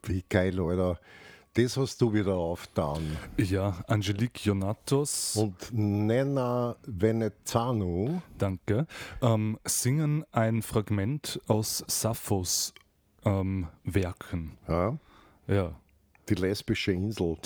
Wie geil, Alter. Das hast du wieder aufgetan. Ja, Angelique Jonatos, Und Nena Venezano. danke, singen ein Fragment aus Sapphos Werken. Ja, Ja, die lesbische Insel.